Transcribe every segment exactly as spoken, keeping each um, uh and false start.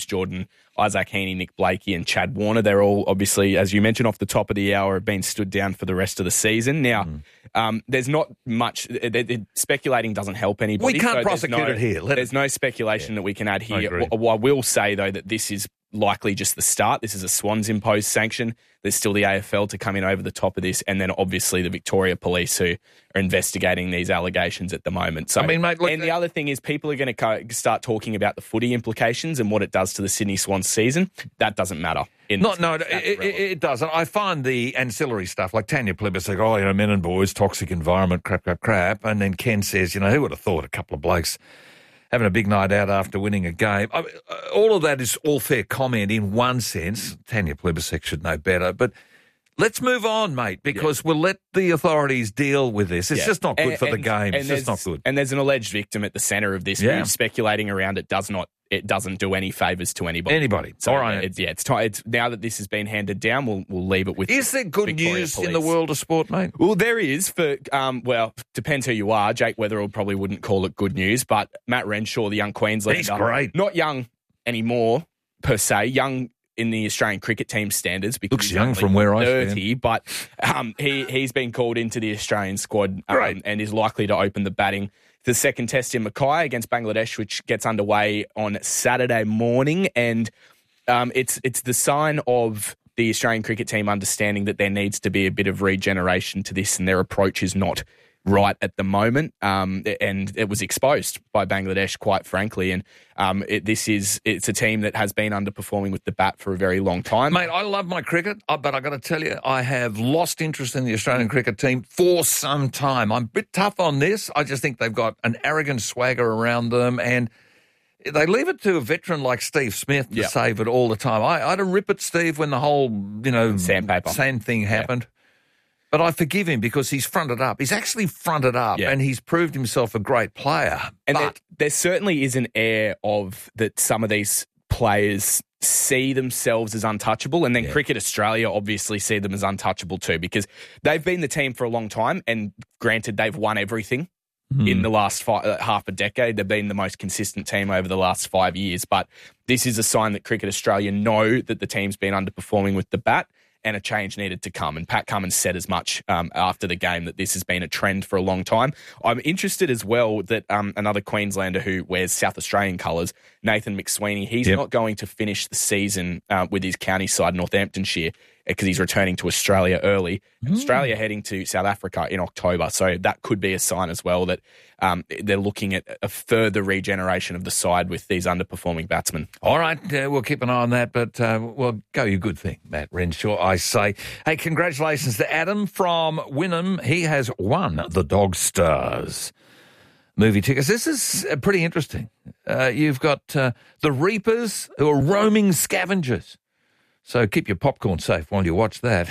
James Jordan, Isaac Heaney, Nick Blakey and Chad Warner. They're all obviously, as you mentioned off the top of the hour, have been stood down for the rest of the season. Now, mm. um, there's not much, it, it, speculating doesn't help anybody. We can't so prosecute no, it here. Let there's it. no speculation yeah. that we can add here. I, I, I will say, though, that this is likely just the start. This is a Swans imposed sanction. There's still the A F L to come in over the top of this, and then obviously the Victoria Police who are investigating these allegations at the moment. So, I mean, mate, look, and the other thing is people are going to start talking about the footy implications and what it does to the Sydney Swans season. That doesn't matter. Not, no, it, it, it doesn't. I find the ancillary stuff, like Tanya Plibersek, like, oh, you know, men and boys, toxic environment, crap, crap, crap. And then Ken says, you know, who would have thought a couple of blokes having a big night out after winning a game. I mean, all of that is all fair comment in one sense. Tanya Plibersek should know better. But let's move on, mate, because yeah. we'll let the authorities deal with this. It's yeah. just not good and, for and, the game. It's just not good. And there's an alleged victim at the centre of this. Yeah. Speculating around it does not. It doesn't do any favours to anybody. Anybody. So, all right. It's, yeah, it's time. It's, now that this has been handed down, we'll we'll leave it with. Is there good Victoria news Police. in the world of sport, mate? Well, there is. For um, well, depends who you are. Jake Weatherall probably wouldn't call it good news, but Matt Renshaw, the young Queenslander, he's great. Not young anymore per se. Young in the Australian cricket team standards because looks he's young from where I thirty, stand. But um, he he's been called into the Australian squad um, and is likely to open the batting. The second test in Mackay against Bangladesh, which gets underway on Saturday morning, and um, it's it's the sign of the Australian cricket team understanding that there needs to be a bit of regeneration to this, and their approach is not right at the moment, um, and it was exposed by Bangladesh, quite frankly. And um, it, this is it's a team that has been underperforming with the bat for a very long time. Mate, I love my cricket, but I got to tell you, I have lost interest in the Australian cricket team for some time. I'm a bit tough on this. I just think they've got an arrogant swagger around them, and they leave it to a veteran like Steve Smith to yep. save it all the time. I, I had a rip at Steve when the whole, you know, sandpaper sand thing happened. Yeah. But I forgive him because he's fronted up. He's actually fronted up, yeah. and he's proved himself a great player. And but there, there certainly is an air of that some of these players see themselves as untouchable, and then yeah. Cricket Australia obviously see them as untouchable too, because they've been the team for a long time, and granted, they've won everything mm. in the last five, uh, half a decade. They've been the most consistent team over the last five years, but this is a sign that Cricket Australia know that the team's been underperforming with the bat, and a change needed to come. And Pat Cummins said as much um, after the game that this has been a trend for a long time. I'm interested as well that um, another Queenslander who wears South Australian colours, Nathan McSweeney, he's yep. not going to finish the season uh, with his county side, Northamptonshire, because he's returning to Australia early. Mm. Australia heading to South Africa in October. So that could be a sign as well that um, they're looking at a further regeneration of the side with these underperforming batsmen. All right, uh, we'll keep an eye on that, but uh, well, go your good thing, Matt Renshaw, I say. Hey, congratulations to Adam from Wynnum. He has won the Dog Stars movie tickets. This is uh, pretty interesting. Uh, you've got uh, the Reapers who are roaming scavengers. So keep your popcorn safe while you watch that.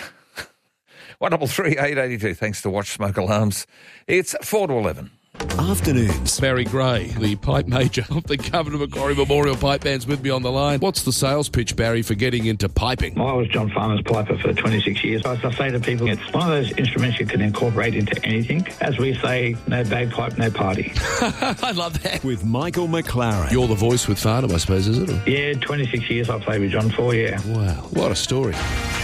one double three eight eighty two. Thanks to Watch Smoke Alarms. It's four to eleven. Afternoons. Barry Gray, the pipe major of the Governor Macquarie Memorial Pipe Band's with me on the line. What's the sales pitch, Barry, for getting into piping? I was John Farmer's piper for twenty-six years. As I say to people, it's one of those instruments you can incorporate into anything. As we say, no bagpipe, no party. I love that. With Michael McLaren. You're the voice with Farnham, I suppose, is it? Or? Yeah, twenty-six years I played with John for, yeah. Wow, what a story.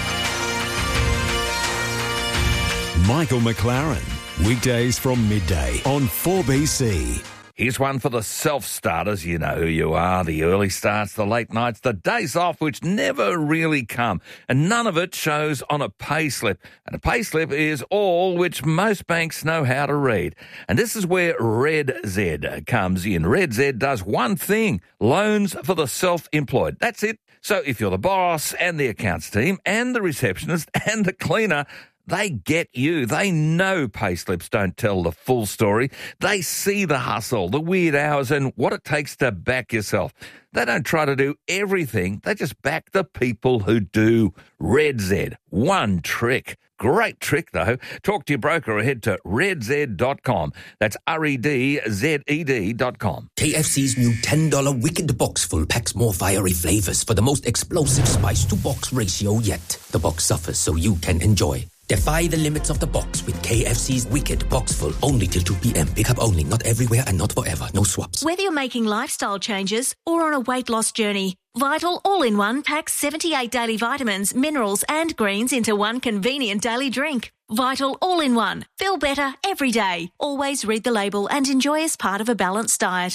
Michael McLaren. Weekdays from midday on four B C. Here's one for the self-starters. You know who you are. The early starts, the late nights, the days off, which never really come. And none of it shows on a pay slip. And a pay slip is all which most banks know how to read. And this is where Red Z comes in. Red Z does one thing, loans for the self-employed. That's it. So if you're the boss and the accounts team and the receptionist and the cleaner, they get you. They know pay slips don't tell the full story. They see the hustle, the weird hours, and what it takes to back yourself. They don't try to do everything. They just back the people who do. Red Z, one trick. Great trick, though. Talk to your broker or head to red z dot com. That's R E D Z E D dot com. K F C's new ten dollars Wicked Box full packs more fiery flavors for the most explosive spice-to-box ratio yet. The box suffers so you can enjoy. Defy the limits of the box with K F C's Wicked Box Full. Only till two p.m. Pick up only, not everywhere and not forever. No swaps. Whether you're making lifestyle changes or on a weight loss journey, Vital All-in-One packs seventy-eight daily vitamins, minerals and greens into one convenient daily drink. Vital All-in-One. Feel better every day. Always read the label and enjoy as part of a balanced diet.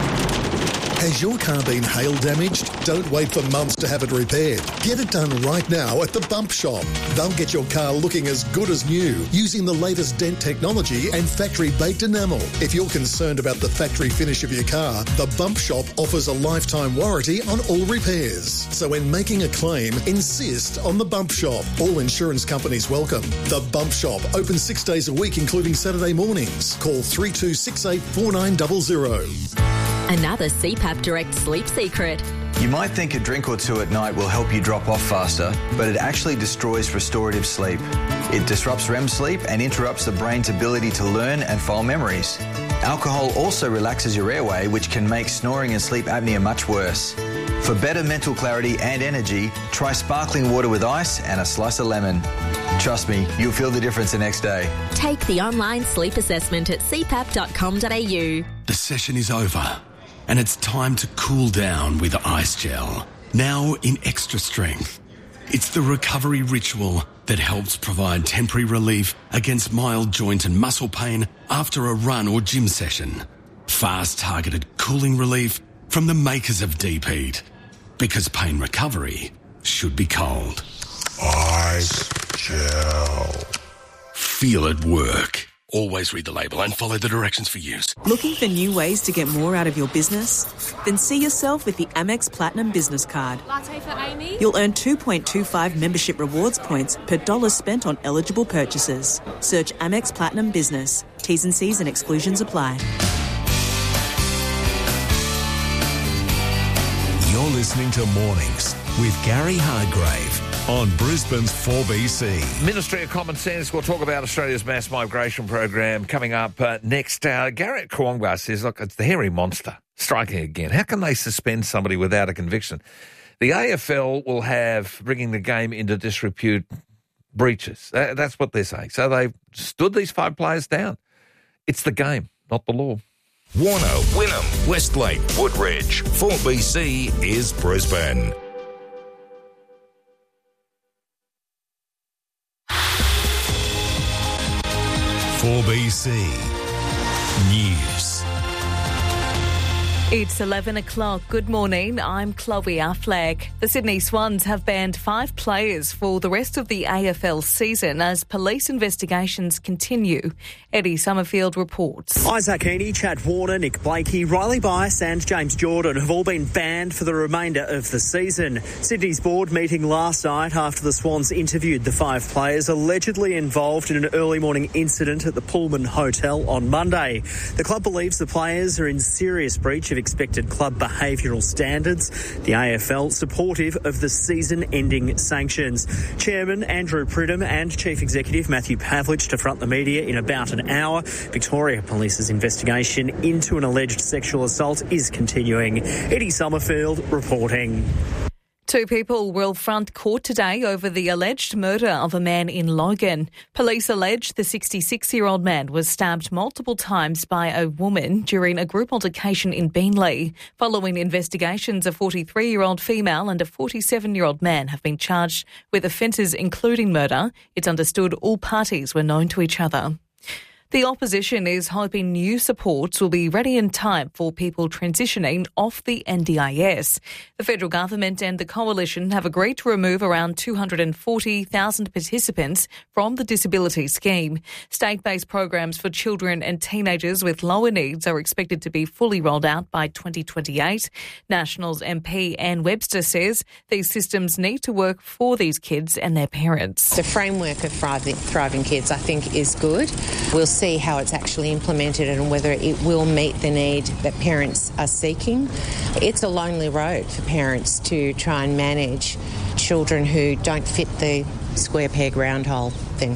Has your car been hail damaged? Don't wait for months to have it repaired. Get it done right now at the Bump Shop. They'll get your car looking as good as new using the latest dent technology and factory-baked enamel. If you're concerned about the factory finish of your car, the Bump Shop offers a lifetime warranty on all repairs. So when making a claim, insist on the Bump Shop. All insurance companies welcome. The Bump Shop, open six days a week, including Saturday mornings. Call three two six eight four nine zero zero. Another C PAP Direct sleep secret. You might think a drink or two at night will help you drop off faster, but it actually destroys restorative sleep. It disrupts R E M sleep and interrupts the brain's ability to learn and file memories. Alcohol also relaxes your airway, which can make snoring and sleep apnea much worse. For better mental clarity and energy, try sparkling water with ice and a slice of lemon. Trust me, you'll feel the difference the next day. Take the online sleep assessment at c pap dot com dot a u. The session is over, and it's time to cool down with Ice Gel. Now in extra strength. It's the recovery ritual that helps provide temporary relief against mild joint and muscle pain after a run or gym session. Fast targeted cooling relief from the makers of Deep Heat. Because pain recovery should be cold. Ice Gel. Feel it work. Always read the label and follow the directions for use. Looking for new ways to get more out of your business? Then see yourself with the Amex Platinum Business Card. Latte for Amy? You'll earn two point two five membership rewards points per dollar spent on eligible purchases. Search Amex Platinum Business. T's and C's and exclusions apply. You're listening to Mornings with Gary Hargrave on Brisbane's four B C. Ministry of Common Sense will talk about Australia's mass migration program coming up uh, next. Uh, Garrett Kwongwa says, look, it's the hairy monster striking again. How can they suspend somebody without a conviction? The A F L will have bringing the game into disrepute breaches. Uh, that's what they're saying. So they've stood these five players down. It's the game, not the law. Warner, Wynnum, Westlake, Woodridge. four B C is Brisbane. four B C News. It's eleven o'clock. Good morning. I'm Chloe Affleck. The Sydney Swans have banned five players for the rest of the A F L season as police investigations continue. Eddie Summerfield reports. Isaac Heaney, Chad Warner, Nick Blakey, Riley Bice and James Jordan have all been banned for the remainder of the season. Sydney's board meeting last night after the Swans interviewed the five players allegedly involved in an early morning incident at the Pullman Hotel on Monday. The club believes the players are in serious breach of expected club behavioural standards. The A F L supportive of the season-ending sanctions. Chairman Andrew Pridham and Chief Executive Matthew Pavlich to front the media in about an hour. Victoria Police's investigation into an alleged sexual assault is continuing. Eddie Summerfield reporting. Two people will front court today over the alleged murder of a man in Logan. Police allege the sixty-six-year-old man was stabbed multiple times by a woman during a group altercation in Beenleigh. Following investigations, a forty-three-year-old female and a forty-seven-year-old man have been charged with offences including murder. It's understood all parties were known to each other. The opposition is hoping new supports will be ready in time for people transitioning off the N D I S. The federal government and the coalition have agreed to remove around two hundred forty thousand participants from the disability scheme. State-based programs for children and teenagers with lower needs are expected to be fully rolled out by twenty twenty-eight. Nationals M P Anne Webster says these systems need to work for these kids and their parents. The framework of Thriving, Thriving Kids, I think, is good. We'll see how it's actually implemented and whether it will meet the need that parents are seeking. It's a lonely road for parents to try and manage children who don't fit the square peg round hole thing.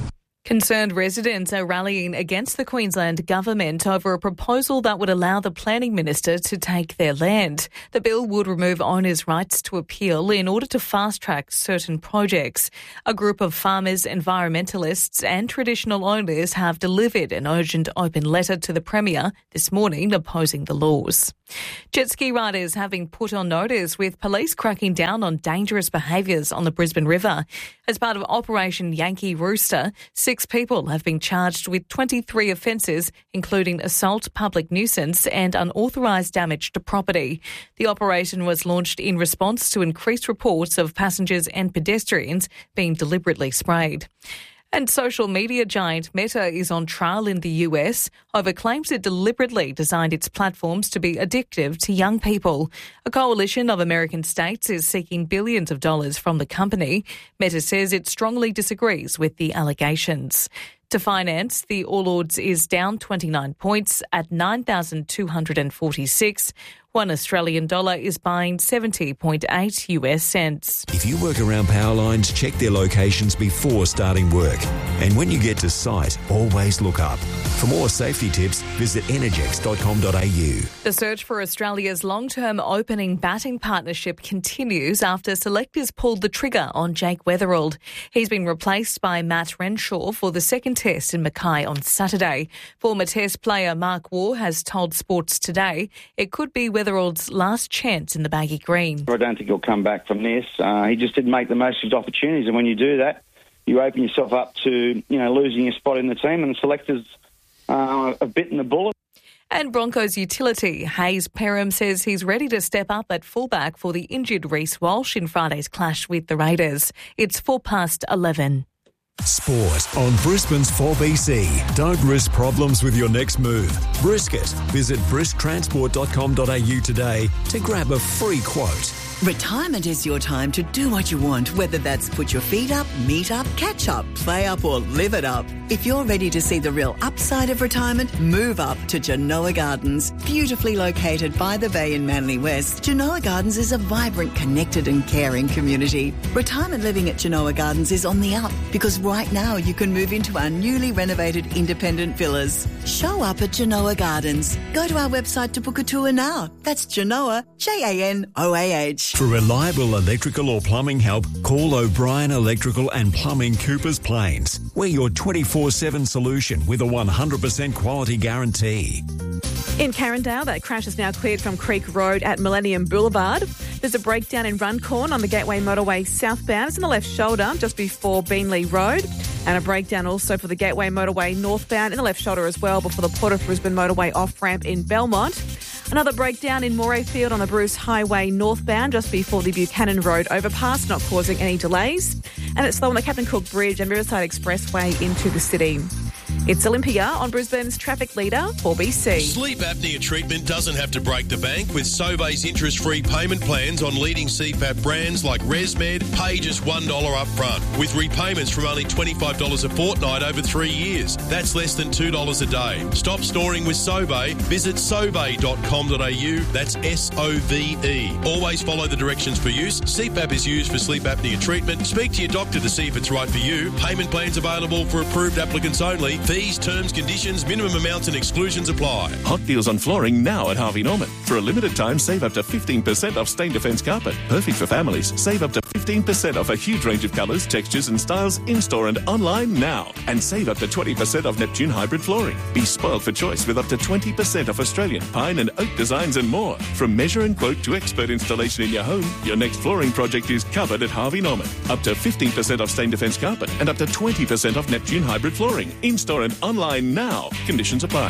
Concerned residents are rallying against the Queensland government over a proposal that would allow the planning minister to take their land. The bill would remove owners' rights to appeal in order to fast-track certain projects. A group of farmers, environmentalists and traditional owners have delivered an urgent open letter to the Premier this morning opposing the laws. Jet ski riders have been put on notice with police cracking down on dangerous behaviours on the Brisbane River. As part of Operation Yankee Rooster, six people have been charged with twenty-three offences, including assault, public nuisance and unauthorised damage to property. The operation was launched in response to increased reports of passengers and pedestrians being deliberately sprayed. And social media giant Meta is on trial in the U S over claims it deliberately designed its platforms to be addictive to young people. A coalition of American states is seeking billions of dollars from the company. Meta says it strongly disagrees with the allegations. To finance, the All Ords is down twenty-nine points at nine thousand two hundred forty-six. One Australian dollar is buying seventy point eight U S cents. If you work around power lines, check their locations before starting work. And when you get to site, always look up. For more safety tips, visit energex dot com dot a u. The search for Australia's long-term opening batting partnership continues after selectors pulled the trigger on Jake Weatherald. He's been replaced by Matt Renshaw for the second test in Mackay on Saturday. Former test player Mark Waugh has told Sports Today it could be Weatherald's last chance in the baggy green. I don't think he'll come back from this. Uh, he just didn't make the most of his opportunities, and when you do that, you open yourself up to, you know, losing your spot in the team, and the selectors uh, have bitten the bullet. And Broncos utility Hayes Perham says he's ready to step up at fullback for the injured Reece Walsh in Friday's clash with the Raiders. It's four past eleven. Sport on Brisbane's four B C. Don't risk problems with your next move. Brisket. Visit brisk transport dot com dot a u today to grab a free quote. Retirement is your time to do what you want, whether that's put your feet up, meet up, catch up, play up or live it up. If you're ready to see the real upside of retirement, move up to Genoa Gardens. Beautifully located by the bay in Manly West, Genoa Gardens is a vibrant, connected and caring community. Retirement living at Genoa Gardens is on the up because right now you can move into our newly renovated independent villas. Show up at Genoa Gardens. Go to our website to book a tour now. That's Genoa, J A N O A H. For reliable electrical or plumbing help, call O'Brien Electrical and Plumbing, Coopers Plains. We're your twenty-four seven solution with a one hundred percent quality guarantee. In Carindale, that crash is now cleared from Creek Road at Millennium Boulevard. There's a breakdown in Runcorn on the Gateway Motorway southbound. It's in the left shoulder just before Beanley Road. And a breakdown also for the Gateway Motorway northbound in the left shoulder as well before the Port of Brisbane Motorway off-ramp in Belmont. Another breakdown in Morayfield on the Bruce Highway northbound just before the Buchanan Road overpass, not causing any delays. And it's slow on the Captain Cook Bridge and Riverside Expressway into the city. It's Olympia on Brisbane's traffic leader, four B C. Sleep apnea treatment doesn't have to break the bank with Sobeys interest-free payment plans on leading C PAP brands like ResMed, pay just one dollar up front, with repayments from only twenty-five dollars a fortnight over three years. That's less than two dollars a day. Stop snoring with Sobey. Visit sobey dot com dot a u. That's S O V E. Always follow the directions for use. C PAP is used for sleep apnea treatment. Speak to your doctor to see if it's right for you. Payment plans available for approved applicants only. Fees, terms, conditions, minimum amounts and exclusions apply. Hot deals on flooring now at Harvey Norman. For a limited time, save up to fifteen percent off Stain Defence carpet. Perfect for families. Save up to fifteen percent off a huge range of colours, textures and styles in-store and online now. And save up to twenty percent off Neptune hybrid flooring. Be spoiled for choice with up to twenty percent off Australian, pine and oak designs and more. From measure and quote to expert installation in your home, your next flooring project is covered at Harvey Norman. Up to fifteen percent off Stain Defence carpet and up to twenty percent off Neptune hybrid flooring. In-store and online now. Conditions apply.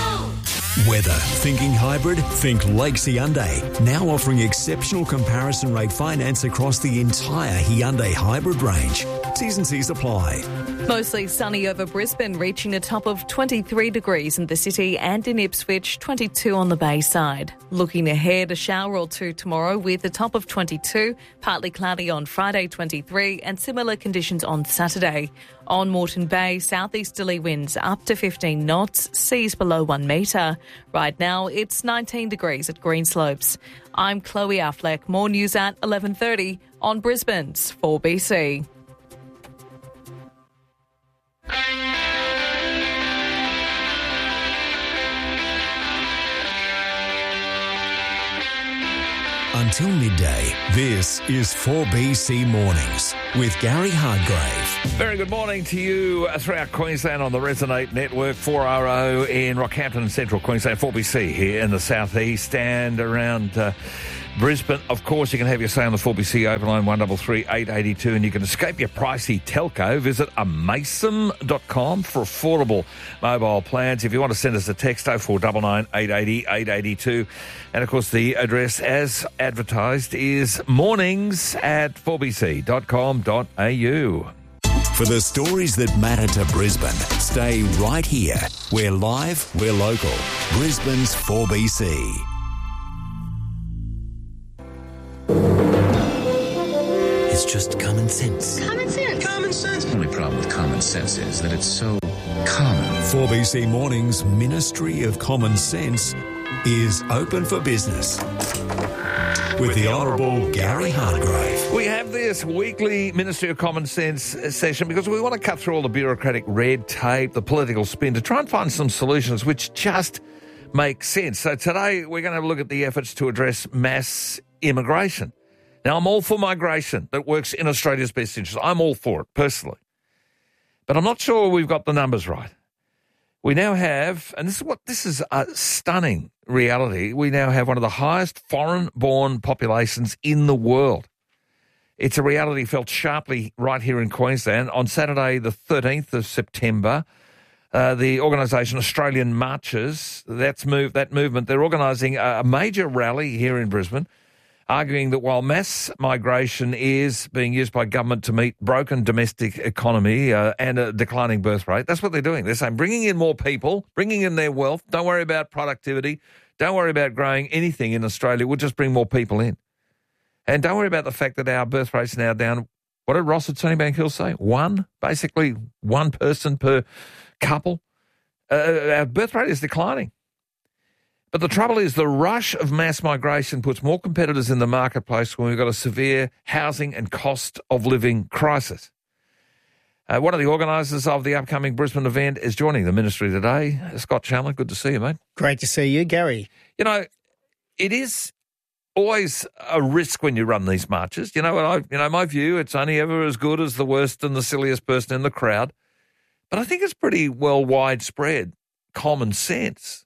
Weather. Thinking hybrid? Think Lakes Hyundai. Now offering exceptional comparison rate finance across the entire Hyundai hybrid range. T's and C's apply. Mostly sunny over Brisbane, reaching a top of twenty-three degrees in the city and in Ipswich, twenty-two on the Bayside. Looking ahead, a shower or two tomorrow with a top of twenty-two, partly cloudy on Friday, twenty-three, and similar conditions on Saturday. On Moreton Bay, southeasterly winds up to fifteen knots, seas below one metre. Right now, it's nineteen degrees at Greenslopes. I'm Chloe Affleck. More news at eleven thirty on Brisbane's four B C. Until midday, this is four B C Mornings with Gary Hardgrave. Very good morning to you throughout Queensland on the Resonate Network, four R O in Rockhampton and Central Queensland, four B C here in the southeast and around uh, Brisbane. Of course, you can have your say on the four B C open line one three three, eight eight two, and you can escape your pricey telco. Visit amason dot com for affordable mobile plans. If you want to send us a text, oh four nine nine, eight eight zero, eight eight two. And, of course, the address, as advertised, is mornings at four b c dot com dot a u. For the stories that matter to Brisbane, stay right here. We're live, we're local. Brisbane's four B C. It's just common sense. Common sense. Common sense. The only problem with common sense is that it's so common. four B C Mornings Ministry of Common Sense is open for business with the Honourable Gary Hardgrave. We have this weekly Ministry of Common Sense session because we want to cut through all the bureaucratic red tape, the political spin, to try and find some solutions which just make sense. So today we're going to have a look at the efforts to address mass immigration. Now, I'm all for migration that works in Australia's best interest. I'm all for it, personally. But I'm not sure we've got the numbers right. We now have, and this is what this is a stunning reality, we now have one of the highest foreign-born populations in the world. It's a reality felt sharply right here in Queensland. On Saturday, the thirteenth of September, uh, the organisation Australian Marches, that's move, that movement, they're organising a major rally here in Brisbane, arguing that while mass migration is being used by government to meet broken domestic economy uh, and a declining birth rate, that's what they're doing. They're saying bringing in more people, bringing in their wealth, don't worry about productivity, don't worry about growing anything in Australia, we'll just bring more people in. And don't worry about the fact that our birth rate's now down, what did Ross at Sunnybank Hills say? One, basically one person per couple. Uh, our birth rate is declining. But the trouble is the rush of mass migration puts more competitors in the marketplace when we've got a severe housing and cost of living crisis. Uh, one of the organisers of the upcoming Brisbane event is joining the ministry today. Scott Chandler, good to see you, mate. Great to see you, Gary. You know, it is always a risk when you run these marches. You know, I, you know, my view, it's only ever as good as the worst and the silliest person in the crowd. But I think it's pretty well widespread common sense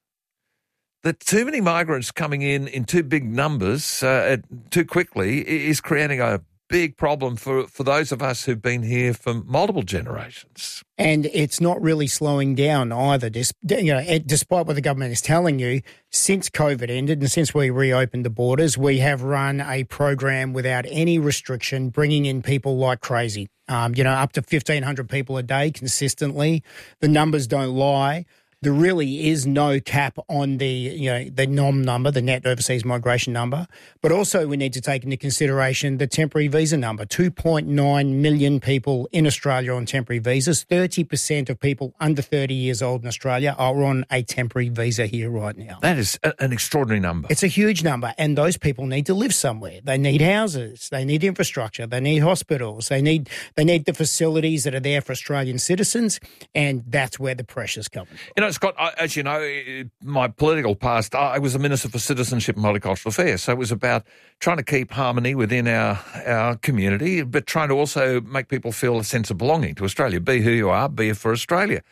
that too many migrants coming in in too big numbers uh, too quickly is creating a big problem for, for those of us who've been here for multiple generations. And it's not really slowing down either. Dis, you know, despite what the government is telling you, since COVID ended and since we reopened the borders, we have run a program without any restriction, bringing in people like crazy. Um, you know, up to fifteen hundred people a day consistently. The numbers don't lie. There really is no cap on the, you know, the N O M number, the net overseas migration number. But also we need to take into consideration the temporary visa number. two point nine million people in Australia on temporary visas. thirty percent of people under thirty years old in Australia are on a temporary visa here right now. That is a, an extraordinary number. It's a huge number. And those people need to live somewhere. They need houses. They need infrastructure. They need hospitals. They need, they need the facilities that are there for Australian citizens. And that's where the pressure's coming from. You know, Scott, I, as you know, my political past, I was a Minister for Citizenship and Multicultural Affairs, so it was about trying to keep harmony within our, our community, but trying to also make people feel a sense of belonging to Australia. Be who you are, be it for Australia.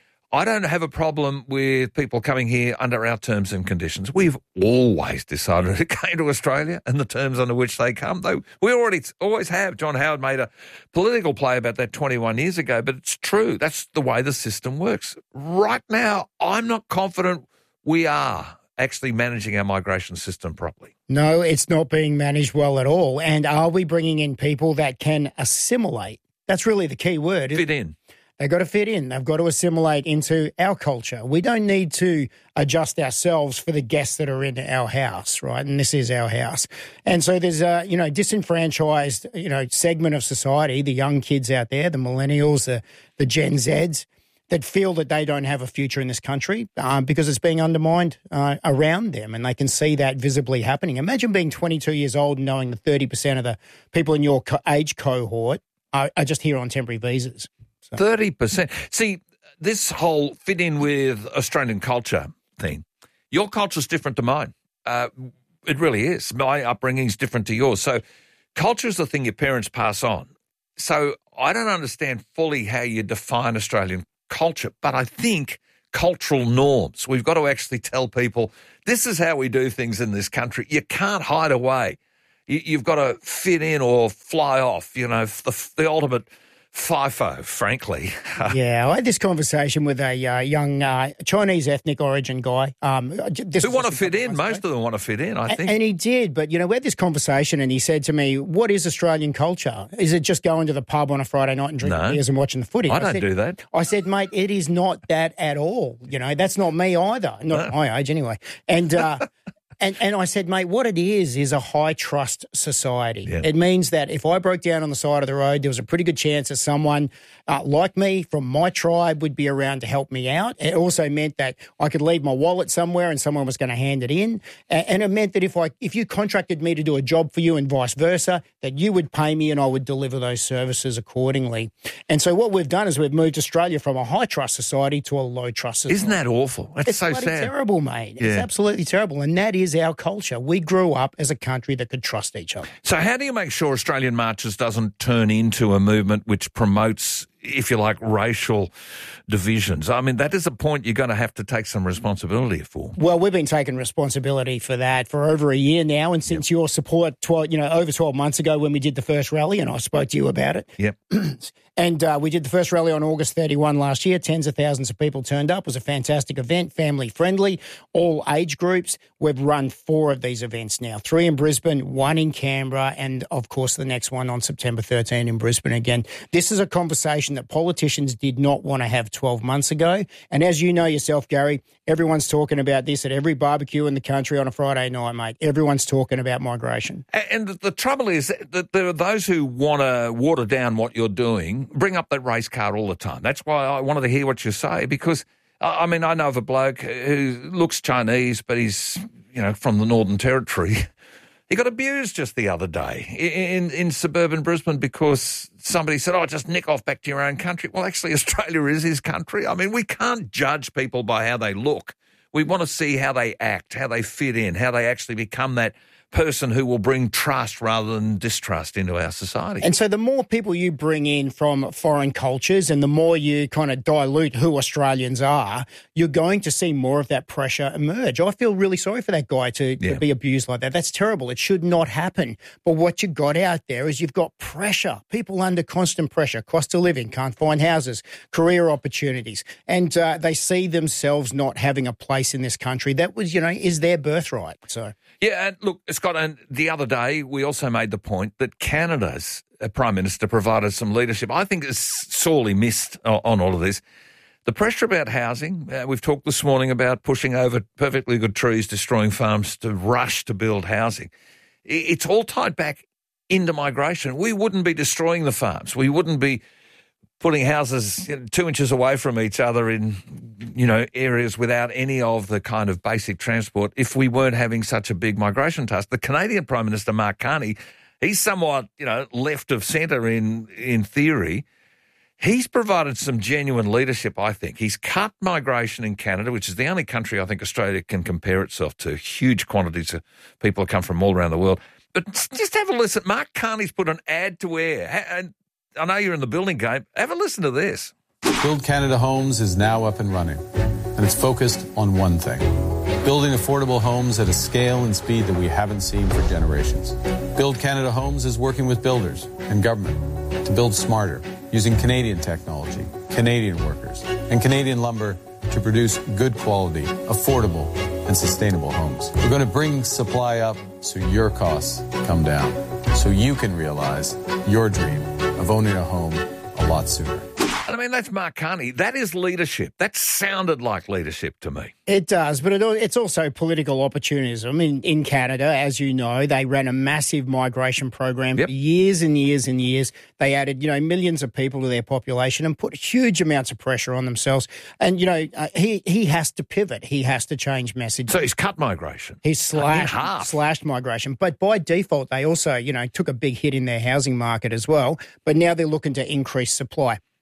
I don't have a problem with people coming here under our terms and conditions. We've always decided to come to Australia and the terms under which they come. Though we already always have. John Howard made a political play about that twenty-one years ago, but it's true. That's the way the system works. Right now, I'm not confident we are actually managing our migration system properly. No, it's not being managed well at all. And are we bringing in people that can assimilate? That's really the key word. Fit in. They've got to fit in. They've got to assimilate into our culture. We don't need to adjust ourselves for the guests that are in our house, right? And this is our house. And so there's a, you know, disenfranchised, you know, segment of society, the young kids out there, the millennials, the, the Gen Zs, that feel that they don't have a future in this country um, because it's being undermined uh, around them, and they can see that visibly happening. Imagine being twenty-two years old and knowing that thirty percent of the people in your co- age cohort are, are just here on temporary visas. So. thirty percent. See, this whole fit in with Australian culture thing, your culture's different to mine. Uh, It really is. My upbringing's different to yours. So culture's the thing your parents pass on. So I don't understand fully how you define Australian culture, but I think cultural norms. We've got to actually tell people this is how we do things in this country. You can't hide away. You, you've got to fit in or fly off, you know, the, the ultimate FIFO, frankly. Yeah, I had this conversation with a uh, young uh, Chinese ethnic origin guy. Um, this Who want to fit in. Most of them want to fit in, I and, think. And he did, but, you know, we had this conversation and he said to me, what is Australian culture? Is it just going to the pub on a Friday night and drinking No. beers and watching the footy? I don't said, do that. I said, mate, it is not that at all. You know, that's not me either. Not at my age anyway. And... Uh, And and I said, mate, what it is is a high-trust society. Yeah. It means that if I broke down on the side of the road, there was a pretty good chance that someone uh, like me from my tribe would be around to help me out. It also meant that I could leave my wallet somewhere and someone was going to hand it in. And, and it meant that if I if you contracted me to do a job for you and vice versa, that you would pay me and I would deliver those services accordingly. And so what we've done is we've moved Australia from a high-trust society to a low-trust society. Isn't that awful? That's it's so bloody sad. terrible, mate. It's Yeah. absolutely terrible. And that is our culture. We grew up as a country that could trust each other. So how do you make sure Australian Marches doesn't turn into a movement which promotes, if you like, racial divisions? I mean, that is a point you're going to have to take some responsibility for. Well, we've been taking responsibility for that for over a year now, and since your support, twelve, you know, over twelve months ago when we did the first rally, and I spoke to you about it. Yep. And uh, we did the first rally on August thirty-first last year. Tens of thousands of people turned up. It was a fantastic event, family-friendly, all age groups. We've run four of these events now, three in Brisbane, one in Canberra, and, of course, the next one on September thirteenth in Brisbane again. This is a conversation that politicians did not want to have twelve months ago. And as you know yourself, Gary, everyone's talking about this at every barbecue in the country on a Friday night, mate. Everyone's talking about migration. And the trouble is that there are those who want to water down what you're doing, bring up that race card all the time. That's why I wanted to hear what you say, because, I mean, I know of a bloke who looks Chinese, but he's, you know, from the Northern Territory. He got abused just the other day in, in suburban Brisbane because somebody said, oh, just nick off back to your own country. Well, actually, Australia is his country. I mean, we can't judge people by how they look. We want to see how they act, how they fit in, how they actually become that person who will bring trust rather than distrust into our society. And so the more people you bring in from foreign cultures and the more you kind of dilute who Australians are, you're going to see more of that pressure emerge. I feel really sorry for that guy to, Yeah. to be abused like that. That's terrible. It should not happen. But what you got out there is you've got pressure, people under constant pressure, cost of living, can't find houses, career opportunities, and uh, they see themselves not having a place in this country that was, you know, is their birthright. So. Yeah, and look, Scott, and the other day we also made the point that Canada's uh, Prime Minister provided some leadership. I think is sorely missed uh, on all of this. The pressure about housing, uh, we've talked this morning about pushing over perfectly good trees, destroying farms to rush to build housing. I- It's all tied back into migration. We wouldn't be destroying the farms. We wouldn't be putting houses you know, two inches away from each other in, you know, areas without any of the kind of basic transport if we weren't having such a big migration task. The Canadian Prime Minister, Mark Carney, he's somewhat, you know, left of centre in, in theory. He's provided some genuine leadership, I think. He's cut migration in Canada, which is the only country I think Australia can compare itself to. Huge quantities of people come from all around the world. But just have a listen. Mark Carney's put an ad to air. And I know you're in the building game. Have a listen to this. Build Canada Homes is now up and running, and it's focused on one thing: building affordable homes at a scale and speed that we haven't seen for generations. Build Canada Homes is working with builders and government to build smarter, using Canadian technology, Canadian workers, and Canadian lumber to produce good quality, affordable, and sustainable homes. We're going to bring supply up so your costs come down, so you can realize your dream of owning a home a lot sooner. I mean, that's Mark Carney. That is leadership. That sounded like leadership to me. It does, but it, it's also political opportunism. In, in Canada, as you know, they ran a massive migration program Yep. for years and years and years. They added, you know, millions of people to their population and put huge amounts of pressure on themselves. And, you know, uh, he, he has to pivot. He has to change message. So he's cut migration. He's slashed, In half. slashed migration. But by default, they also, you know, took a big hit in their housing market as well. But now they're looking to increase supply.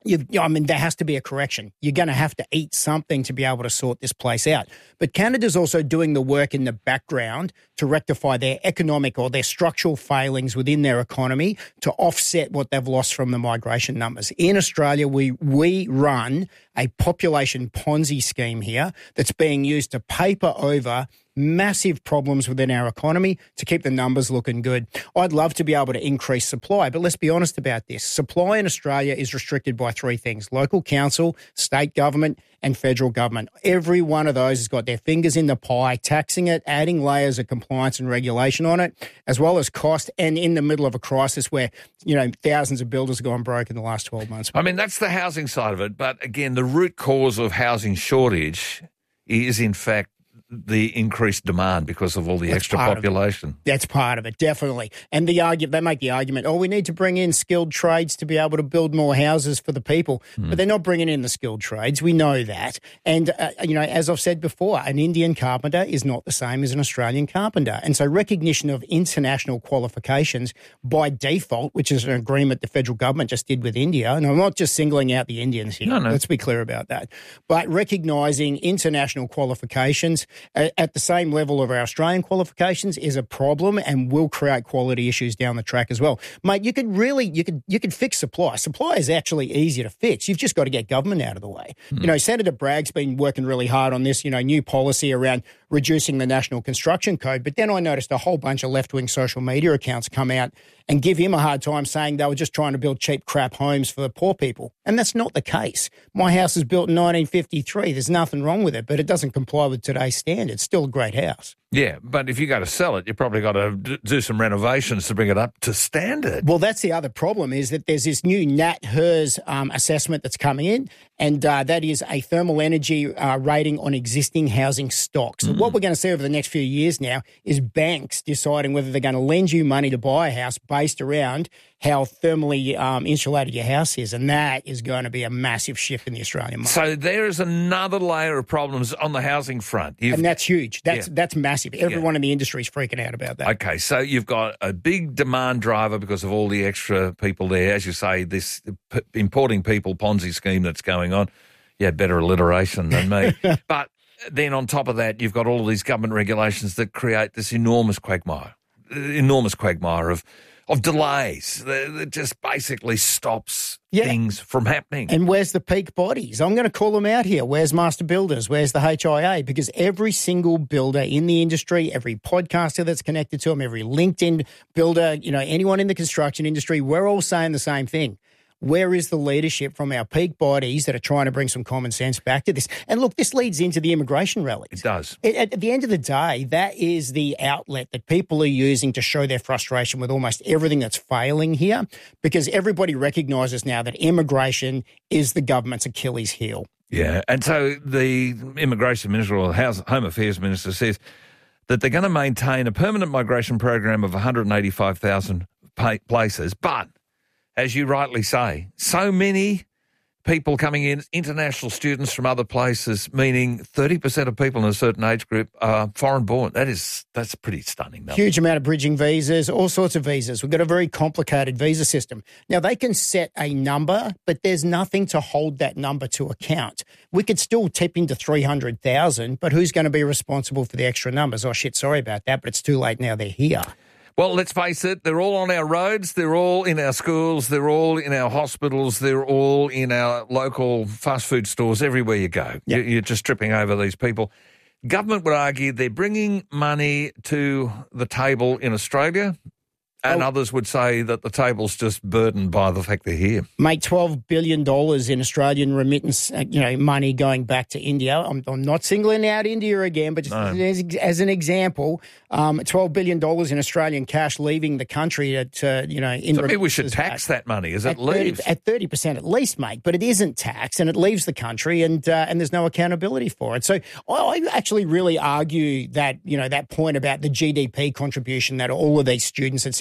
You've, I mean, there has to be a correction. You're going to have to eat something to be able to sort this place out. But Canada's also doing the work in the background to rectify their economic or their structural failings within their economy to offset what they've lost from the migration numbers. In Australia, we we run a population Ponzi scheme here that's being used to paper over massive problems within our economy to keep the numbers looking good. I'd love to be able to increase supply, but let's be honest about this. Supply in Australia is restricted by three things: local council, state government, and federal government. Every one of those has got their fingers in the pie, taxing it, adding layers of compliance and regulation on it, as well as cost, and in the middle of a crisis where, you know, thousands of builders have gone broke in the last twelve months. I mean, that's the housing side of it. But again, the root cause of housing shortage is, in fact, the increased demand because of all the That's extra part population. That's part of it, definitely. And the argument, they make the argument, oh, we need to bring in skilled trades to be able to build more houses for the people. Mm. But they're not bringing in the skilled trades. We know that. And, uh, you know, as I've said before, an Indian carpenter is not the same as an Australian carpenter. And so recognition of international qualifications by default, which is an agreement the federal government just did with India, and I'm not just singling out the Indians here. No, no. Let's be clear about that. But recognising international qualifications at the same level of our Australian qualifications is a problem and will create quality issues down the track as well. Mate, you could really, you could you could fix supply. Supply is actually easier to fix. You've just got to get government out of the way. Mm. You know, Senator Bragg's been working really hard on this, you know, new policy around reducing the National Construction Code. But then I noticed a whole bunch of left-wing social media accounts come out and give him a hard time saying they were just trying to build cheap crap homes for poor people. And that's not the case. My house was built in nineteen fifty-three. There's nothing wrong with it, but it doesn't comply with today's standards. It's still a great house. Yeah, but if you go to sell it, you've probably got to do some renovations to bring it up to standard. Well, that's the other problem is that there's this new Nat Hers um, assessment that's coming in, and uh, that is a thermal energy uh, rating on existing housing stock. So mm. what we're going to see over the next few years now is banks deciding whether they're going to lend you money to buy a house based around how thermally um, insulated your house is, and that is going to be a massive shift in the Australian market. So there is another layer of problems on the housing front. You've, and that's huge. That's yeah. that's massive. Everyone yeah. in the industry is freaking out about that. Okay, so you've got a big demand driver because of all the extra people there. As you say, this p- importing people Ponzi scheme that's going on. Yeah, better alliteration than me. But then on top of that, you've got all of these government regulations that create this enormous quagmire, enormous quagmire of of delays that just basically stops yeah. things from happening. And where's the peak bodies? I'm going to call them out here. Where's Master Builders? Where's the H I A? Because every single builder in the industry, every podcaster that's connected to them, every LinkedIn builder, you know, anyone in the construction industry, we're all saying the same thing. Where is the leadership from our peak bodies that are trying to bring some common sense back to this? And look, this leads into the immigration rallies. It does. At, at the end of the day, that is the outlet that people are using to show their frustration with almost everything that's failing here, because everybody recognises now that immigration is the government's Achilles heel. Yeah, and so the Immigration Minister or House, Home Affairs Minister says that they're going to maintain a permanent migration program of one hundred eighty-five thousand places, but as you rightly say, so many people coming in, international students from other places, meaning thirty percent of people in a certain age group are foreign born. That is, that's pretty stunning. Though. Huge amount of bridging visas, all sorts of visas. We've got a very complicated visa system. Now, they can set a number, but there's nothing to hold that number to account. We could still tip into three hundred thousand, but who's going to be responsible for the extra numbers? Oh, shit, sorry about that, but it's too late now. They're here. Well, let's face it, they're all on our roads, they're all in our schools, they're all in our hospitals, they're all in our local fast food stores, everywhere you go. Yep. You're just tripping over these people. Government would argue they're bringing money to the table in Australia, and oh. others would say that the table's just burdened by the fact they're here. Mate, twelve billion dollars in Australian remittance, you know, money going back to India. I'm, I'm not singling out India again, but just no. as, as an example, um, twelve billion dollars in Australian cash leaving the country at, uh, you know, in so maybe we should tax back. that money as it leaves. thirty, at thirty percent at least, mate, but it isn't taxed and it leaves the country and uh, and there's no accountability for it. So I, I actually really argue that, you know, that point about the G D P contribution that all of these students, et cetera,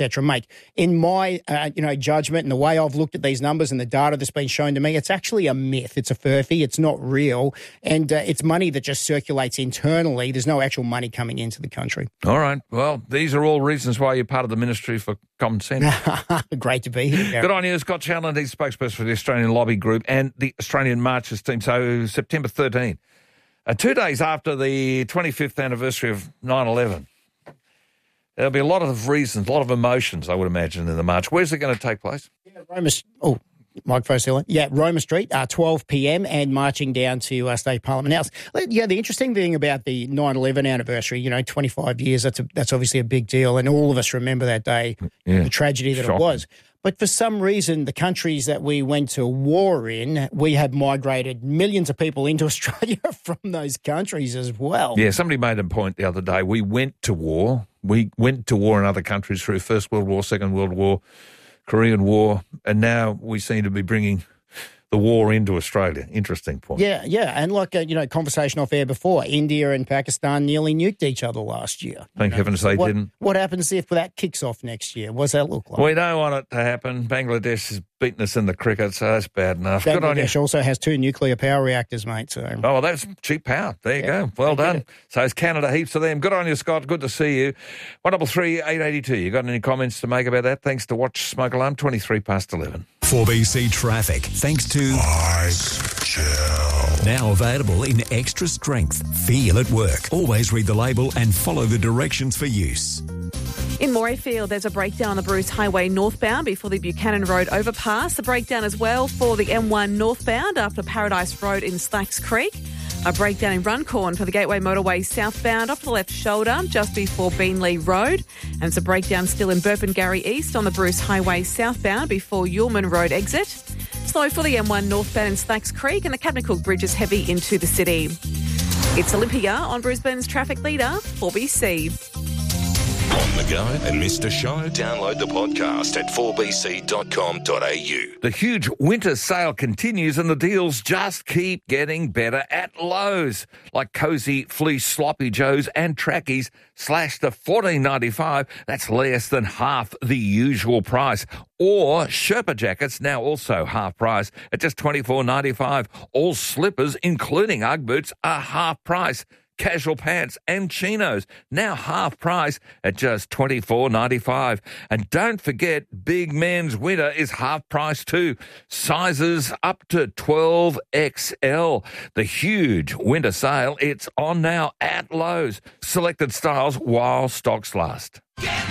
cetera, mate. In my, uh, you know, judgment and the way I've looked at these numbers and the data that's been shown to me, it's actually a myth. It's a furphy. It's not real. And uh, it's money that just circulates internally. There's no actual money coming into the country. All right. Well, these are all reasons why you're part of the Ministry for Common Sense. Great to be here, Gary. Good on you. Scott Chandler, he's spokesperson for the Australian Lobby Group and the Australian Marches team. So September thirteenth, uh, two days after the twenty-fifth anniversary of nine eleven. There'll be a lot of reasons, a lot of emotions, I would imagine, in the march. Where's it going to take place? Yeah, Roma, oh, microphone's still on. Yeah, Roma Street, uh, twelve p.m. and marching down to uh, State Parliament House. Yeah, the interesting thing about the nine eleven anniversary, you know, twenty-five years, that's a, that's obviously a big deal, and all of us remember that day, yeah. the tragedy that Shocking. it was. But for some reason, the countries that we went to war in, we have migrated millions of people into Australia from those countries as well. Yeah, somebody made a point the other day. We went to war. We went to war in other countries through First World War, Second World War, Korean War, and now we seem to be bringing the war into Australia. Interesting point. Yeah, yeah. And like, uh, you know, conversation off air before, India and Pakistan nearly nuked each other last year. Thank you know? heavens they what, didn't. What happens if that kicks off next year? What does that look like? We don't want it to happen. Bangladesh has beaten us in the cricket, so that's bad enough. Good on you. Bangladesh also has two nuclear power reactors, mate. So. Oh, well, that's cheap power. There you yeah, go. Well done. So it's Canada, heaps of them. Good on you, Scott. Good to see you. one double three eight eight two. You got any comments to make about that? Thanks to Watch Smoke Alarm, twenty-three past eleven. four B C Traffic, thanks to Ice Gel. Now available in extra strength. Feel at work. Always read the label and follow the directions for use. In Morayfield, there's a breakdown on the Bruce Highway northbound before the Buchanan Road overpass. A breakdown as well for the M one northbound after Paradise Road in Slacks Creek. A breakdown in Runcorn for the Gateway Motorway southbound off the left shoulder just before Beanley Road. And it's a breakdown still in Burpengary East on the Bruce Highway southbound before Yulman Road exit. Slow for the M one northbound in Slacks Creek, and the Captain Cook Bridge is heavy into the city. It's Olympia on Brisbane's traffic leader, four B C. On the go and missed a show? Download the podcast at four b c dot com dot a u. The huge winter sale continues and the deals just keep getting better at Lowe's. Like cosy fleece sloppy joes and trackies slashed to fourteen ninety-five. That's less than half the usual price. Or Sherpa jackets, now also half price at just twenty-four ninety-five. All slippers, including Ugg boots, are half price. Casual pants and chinos, now half price at just twenty-four ninety-five. And don't forget, big men's winter is half price too. Sizes up to twelve X L. The huge winter sale, it's on now at Lowe's. Selected styles while stocks last.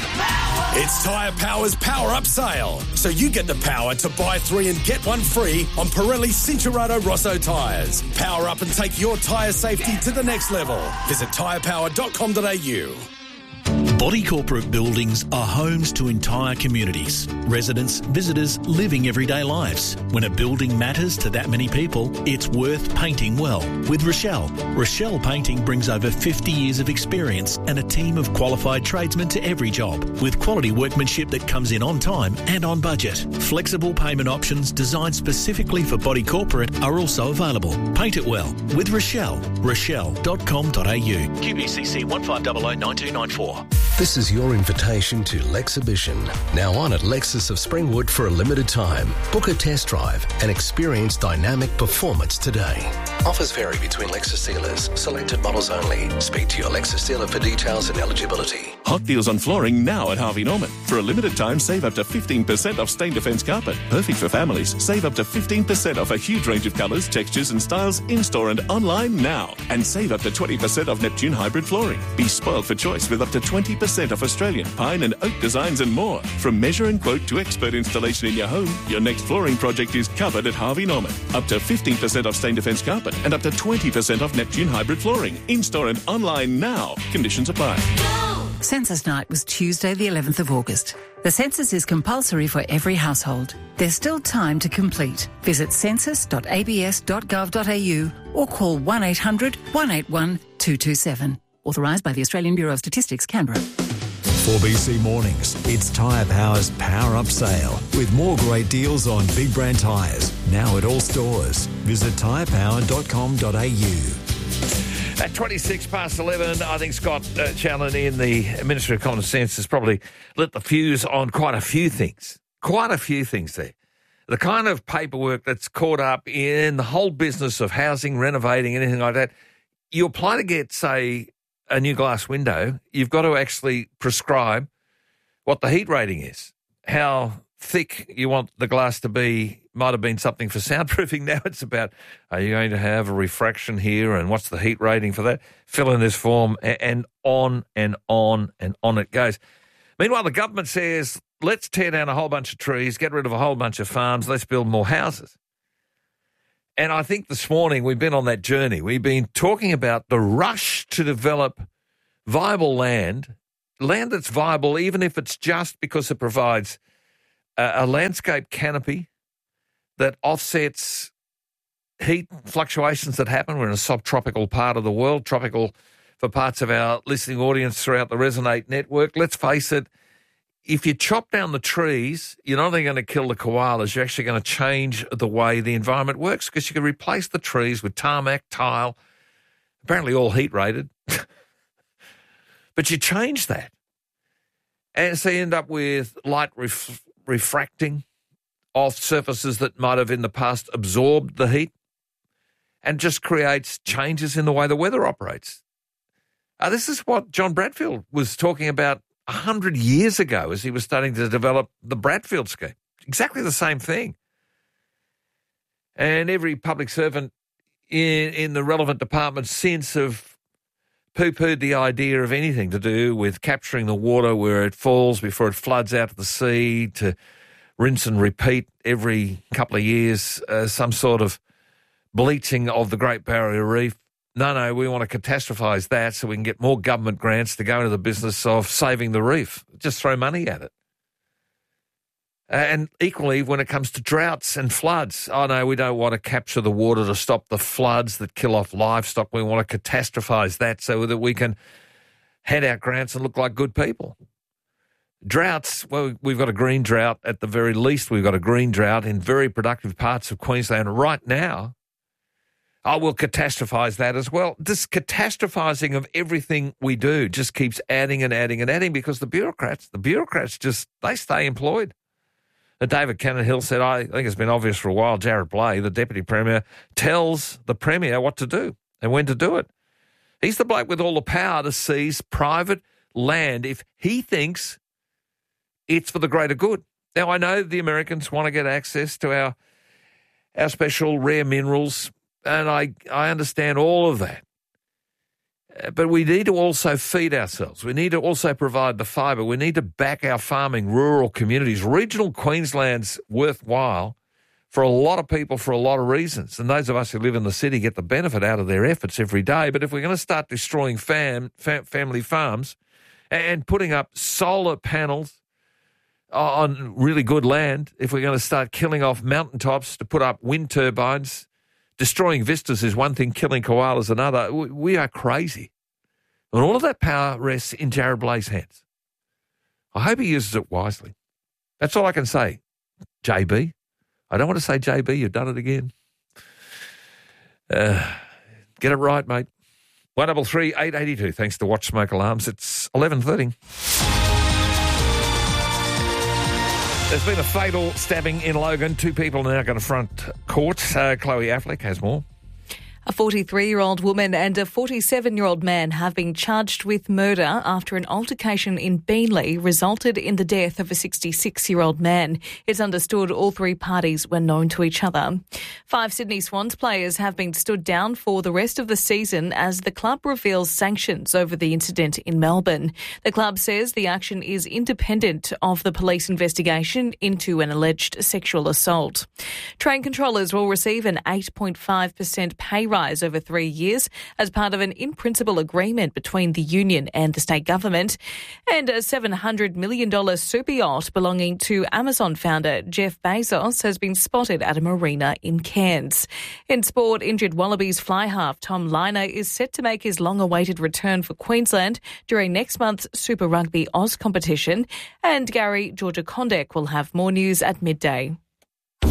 It's Tyre Power's Power Up Sale. So you get the power to buy three and get one free on Pirelli Cincherato Rosso tyres. Power up and take your tyre safety to the next level. Visit tyre power dot com dot a u. Body corporate buildings are homes to entire communities. Residents, visitors, living everyday lives. When a building matters to that many people, it's worth painting well. With Rochelle. Rochelle Painting brings over fifty years of experience and a team of qualified tradesmen to every job, with quality workmanship that comes in on time and on budget. Flexible payment options designed specifically for body corporate are also available. Paint it well with Rochelle. rochelle dot com dot a u. Q B C C one five zero zero nine two nine four. This is your invitation to Lexhibition, now on at Lexus of Springwood for a limited time. Book a test drive and experience dynamic performance today. Offers vary between Lexus dealers. Selected models only. Speak to your Lexus dealer for details and eligibility. Hot deals on flooring now at Harvey Norman. For a limited time, save up to fifteen percent off Stain Defence carpet. Perfect for families. Save up to fifteen percent off a huge range of colours, textures and styles in-store and online now. And save up to twenty percent off Neptune hybrid flooring. Be spoiled for choice with up to twenty percent off Australian, pine and oak designs and more. From measure and quote to expert installation in your home, your next flooring project is covered at Harvey Norman. Up to fifteen percent off Stain Defence carpet and up to twenty percent off Neptune hybrid flooring. In-store and online now. Conditions apply. Census night was Tuesday the eleventh of August. The census is compulsory for every household. There's still time to complete. Visit census dot a b s dot gov dot a u or call one eight hundred one eight one two two seven. Authorised by the Australian Bureau of Statistics, Canberra. four B C Mornings, it's Tyre Power's Power Up Sale with more great deals on big brand tyres. Now at all stores. Visit tyre power dot com dot a u. At twenty-six past eleven, I think Scott uh, Challen in the Ministry of Common Sense has probably lit the fuse on quite a few things. Quite a few things there. The kind of paperwork that's caught up in the whole business of housing, renovating, anything like that. You apply to get, say, a new glass window, you've got to actually prescribe what the heat rating is, how thick you want the glass to be. Might have been something for soundproofing. Now it's about, are you going to have a refraction here and what's the heat rating for that? Fill in this form and on and on and on it goes. Meanwhile, the government says, let's tear down a whole bunch of trees, get rid of a whole bunch of farms, let's build more houses. And I think this morning we've been on that journey. We've been talking about the rush to develop viable land, land that's viable even if it's just because it provides a, a landscape canopy that offsets heat fluctuations that happen. We're in a subtropical part of the world, tropical for parts of our listening audience throughout the Resonate network. Let's face it, if you chop down the trees, you're not only going to kill the koalas, you're actually going to change the way the environment works because you can replace the trees with tarmac, tile, apparently all heat rated. But you change that. And so you end up with light ref- refracting off surfaces that might have in the past absorbed the heat and just creates changes in the way the weather operates. Uh, this is what John Bradfield was talking about one hundred years ago as he was starting to develop the Bradfield scheme. Exactly the same thing. And every public servant in, in the relevant department since have poo-pooed the idea of anything to do with capturing the water where it falls before it floods out to the sea, to rinse and repeat every couple of years, uh, some sort of bleaching of the Great Barrier Reef. No, no, we want to catastrophise that so we can get more government grants to go into the business of saving the reef. Just throw money at it. And equally, when it comes to droughts and floods, oh, no, we don't want to capture the water to stop the floods that kill off livestock. We want to catastrophise that so that we can hand out grants and look like good people. Droughts, well, we've got a green drought. At the very least, we've got a green drought in very productive parts of Queensland right now. I will catastrophise that as well. This catastrophising of everything we do just keeps adding and adding and adding because the bureaucrats, the bureaucrats just, they stay employed. And David Cannonhill said, I think it's been obvious for a while, Jared Blay, the Deputy Premier, tells the Premier what to do and when to do it. He's the bloke with all the power to seize private land if he thinks it's for the greater good. Now, I know the Americans want to get access to our our special rare minerals, and I, I understand all of that. But we need to also feed ourselves. We need to also provide the fibre. We need to back our farming, rural communities. Regional Queensland's worthwhile for a lot of people for a lot of reasons. And those of us who live in the city get the benefit out of their efforts every day. But if we're going to start destroying fam, fam, family farms and putting up solar panels on really good land, if we're going to start killing off mountaintops to put up wind turbines, destroying vistas is one thing, killing koalas another. We are crazy. And all of that power rests in Jared Blay's hands. I hope he uses it wisely. That's all I can say, J B. I don't want to say, J B, you've done it again. Uh, get it right, mate. one double three eight eighty two. Thanks to Watch Smoke Alarms. It's eleven thirty. There's been a fatal stabbing in Logan. Two people are now going to front court. Uh, Chloe Affleck has more. A forty-three-year-old woman and a forty-seven-year-old man have been charged with murder after an altercation in Beenleigh resulted in the death of a sixty-six-year-old man. It's understood all three parties were known to each other. Five Sydney Swans players have been stood down for the rest of the season as the club reveals sanctions over the incident in Melbourne. The club says the action is independent of the police investigation into an alleged sexual assault. Train controllers will receive an eight point five percent pay rise over three years as part of an in-principle agreement between the union and the state government. And a seven hundred million dollars super yacht belonging to Amazon founder Jeff Bezos has been spotted at a marina in Cairns. In sport, injured Wallabies fly half Tom Liner is set to make his long-awaited return for Queensland during next month's Super Rugby Oz competition. And Gary Georgia Condek will have more news at midday.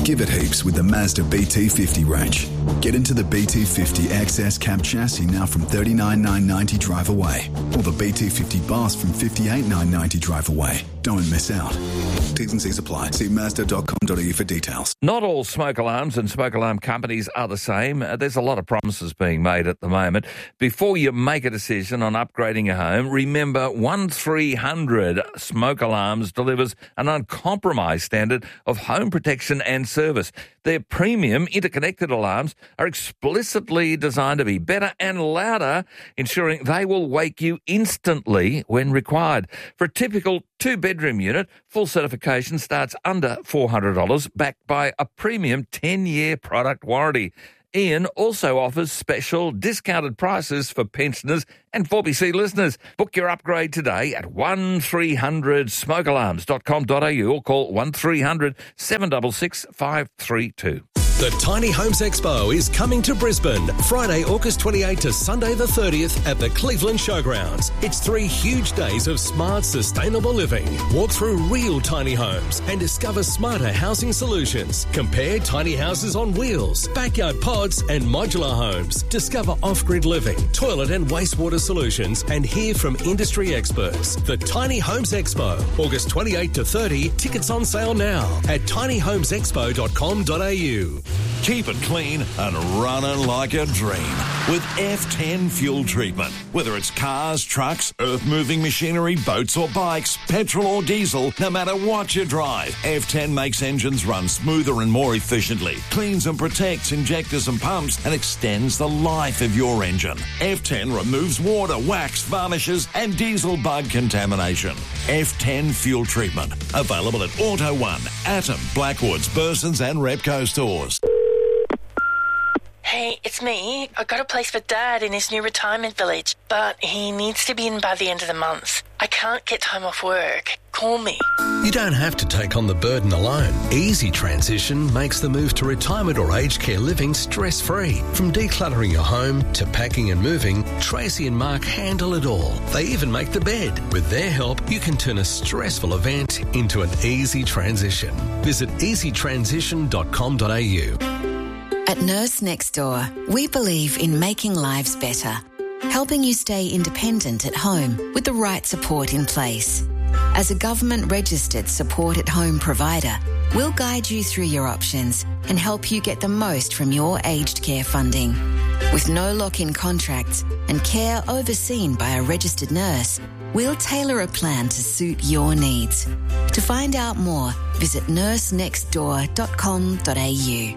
Give it heaps with the Mazda B T fifty range. Get into the B T fifty X S cab chassis now from thirty-nine thousand nine hundred ninety drive away. Or the B T fifty Boss from fifty-eight thousand nine hundred ninety drive away. Don't miss out. T's and C's apply. See mazda dot com dot a u for details. Not all smoke alarms and smoke alarm companies are the same. Uh, there's a lot of promises being made at the moment. Before you make a decision on upgrading your home, remember one three hundred Smoke Alarms delivers an uncompromised standard of home protection and service. Their premium interconnected alarms are explicitly designed to be better and louder, ensuring they will wake you instantly when required. For a typical two-bedroom unit, full certification starts under four hundred dollars, backed by a premium ten-year product warranty. Ian also offers special discounted prices for pensioners and four B C listeners. Book your upgrade today at one three hundred smoke alarms dot com dot a u or call one three hundred seven six six five three two. The Tiny Homes Expo is coming to Brisbane, Friday, August twenty-eighth to Sunday the thirtieth at the Cleveland Showgrounds. It's three huge days of smart, sustainable living. Walk through real tiny homes and discover smarter housing solutions. Compare tiny houses on wheels, backyard pods and modular homes. Discover off-grid living, toilet and wastewater solutions and hear from industry experts. The Tiny Homes Expo, August twenty-eighth to thirty. Tickets on sale now at tiny homes expo dot com dot a u. Keep it clean and running like a dream with F ten fuel treatment. Whether it's cars, trucks, earth-moving machinery, boats or bikes, petrol or diesel, no matter what you drive, F ten makes engines run smoother and more efficiently, cleans and protects injectors and pumps, and extends the life of your engine. F ten removes water, wax, varnishes and diesel bug contamination. F ten fuel treatment. Available at Auto One, Atom, Blackwoods, Burson's and Repco stores. Hey, it's me. I got a place for Dad in his new retirement village, but he needs to be in by the end of the month. I can't get time off work. Call me. You don't have to take on the burden alone. Easy Transition makes the move to retirement or aged care living stress-free. From decluttering your home to packing and moving, Tracy and Mark handle it all. They even make the bed. With their help, you can turn a stressful event into an easy transition. Visit easy transition dot com dot a u. At Nurse Next Door, we believe in making lives better, helping you stay independent at home with the right support in place. As a government-registered support-at-home provider, we'll guide you through your options and help you get the most from your aged care funding. With no lock-in contracts and care overseen by a registered nurse, we'll tailor a plan to suit your needs. To find out more, visit nurse next door dot com dot a u.